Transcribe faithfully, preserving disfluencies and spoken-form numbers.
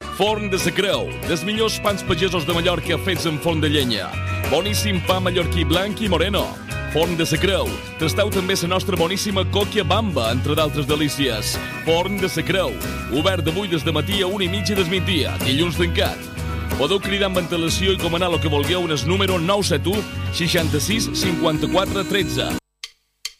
Forn de sa Creu, dels millors pans pagesos de Mallorca fets en forn de llenya. Boníssim pa mallorquí blanc i moreno. Forn de sa Creu. Tasteu també la nostra boníssima còquia bamba, entre d'altres delícies. Forn de sa Creu. Obert d'avui des de matí a una i mitja del migdia, dilluns tancat. Podeu cridar amb antelació i comanar el que vulgueu en el número nou set u seixanta-sis cinquanta-quatre tretze.